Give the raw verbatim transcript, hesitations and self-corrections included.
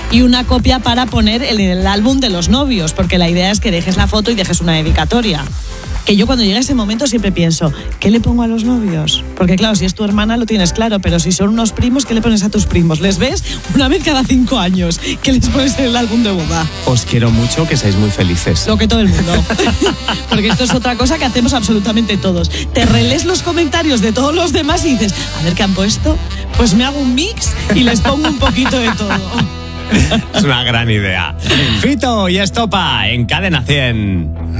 y una copia para poner en el álbum de los novios, porque la idea es que dejes la foto y dejes una dedicatoria. Que yo cuando llega ese momento siempre pienso, ¿qué le pongo a los novios? Porque claro, si es tu hermana lo tienes claro, pero si son unos primos, ¿qué le pones a tus primos? ¿Les ves una vez cada cinco años? ¿Qué les pones en el álbum de boda? Os quiero mucho, que seáis muy felices. Lo que todo el mundo. Porque esto es otra cosa que hacemos absolutamente todos. Te relees los comentarios de todos los demás y dices, a ver qué han puesto, pues me hago un mix y les pongo un poquito de todo. Es una gran idea. Fito y Estopa en Cadena cien.